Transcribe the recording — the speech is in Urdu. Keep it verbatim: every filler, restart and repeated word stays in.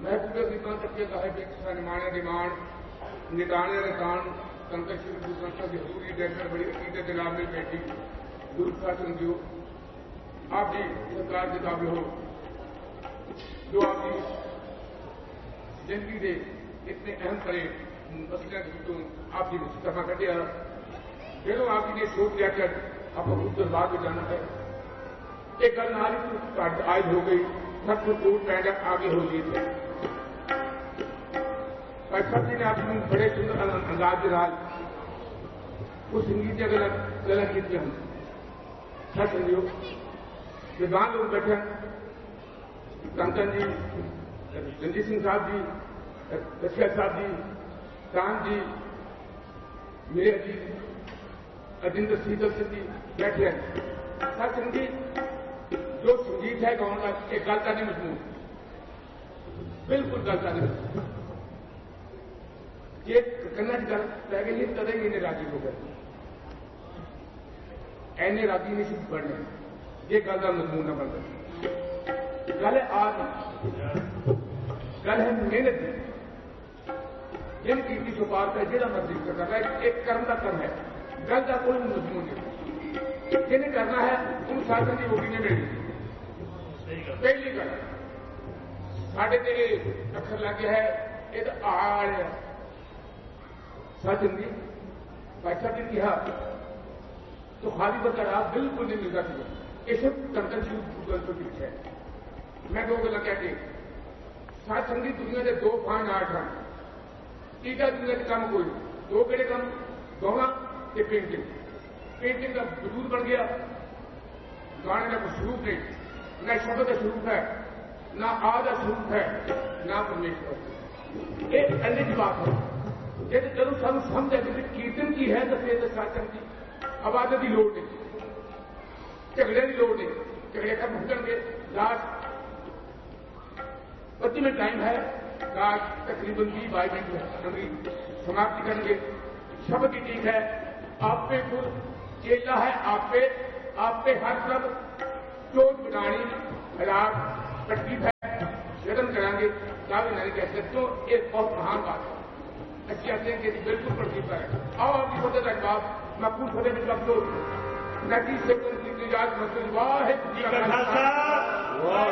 محبوب خدمت تک صاحب سنمانے ڈیمان نٹانے رتان کنکر شری گرو گرنتھ صاحب کی حضوری ڈیکر بڑی عقیدت جناب میں بیٹھی درست سنگیو آپ کی سرکار کے قابل ہو جو آپ کی زندگی کے اتنے اہم پڑے مسئلے تو آپ کی کرنا کٹیا پھر آپ نے سوچ لیا کہ آپ کو خود دربار میں جانا ہے ایک گل نال آج ہو گئی سب کو کوٹ پینڈ آگے ہو گئی تھے صاحب جی نے آپ کو بڑے سندر انداز کے نال وہ سنگیت کی گلا کی ہم سچ سمجھو ویدوان لوگ بیٹھے کنکن جی رنجیت سنگھ صاحب جی رشیا صاحب جی کان جی میرے جی اجندر سیدل سنگھ جی بیٹھے ہیں سچ سنگیت جو سنگیت ہے گاؤں کا ایک گل کا نہیں مضمون بالکل گل کا نہیں مضمون یہ کرنا کی گل رہ گئی ہے کدے ہی راضی ہو گئے اینے راضی نہیں صرف بڑھنے یہ گل کا مضمون نہ بن گیا گل ہے آج گل ہے محنت جن کی سپار ہے جہاں مرضی کرنا ہے ایک کرم کا کرم ہے گل کا کوئی مضمون نہیں جنہیں کرنا ہے ان ساتھوں کی روٹی نہیں ملتی پہلی گل ساڈے تے اکثر لگے ہے یہ تو آڑ ہے سچ نہیں پیسہ بھی کہا تو خالی برقرار بالکل نہیں ملتا کیا یہ صرف کنکن شروع گوگل پر پیچھے ہے میں دو گلا کہہ کے سچ سنگھی دنیا کے دو فائن آرٹ ہیں تیجا دنیا کے کام کوئی دو کہڑے کام گانا یہ پینٹنگ پینٹنگ کا وجود بن گیا گانے کا کوئی شروع نہیں نہ شبد کا شروع ہے نہ آ کا شروع ہے نہ پرمیشور ایک الگ بات ہے جب جب سب سمجھ آئے کہ کیرتن کی ہے تو پھر ساتھن کی عبادت کی لوڑ نہیں جھگڑے کی لوڑ نہیں جھگڑے ختم ہو جائیں گے لاسٹ پچیس منٹ ٹائم ہے لاسٹ تقریباً بھی بائی منٹ سماپتی کریں گے شبد کی ٹھیک ہے آپ پہ پور چیلا ہے آپ پہ آپ پہ ہر طرف چوٹ بٹانی ہلاک تکلیف ہے ختم کریں گے دعوے نہیں کہہ سکتے ایک بہت اہم بات ہے اچھی آتے ہیں کہ بالکل تکلیف ہے آؤ آپ کی فتح تک بات مقبول فتح میں کب لوگ نتیج سے واحد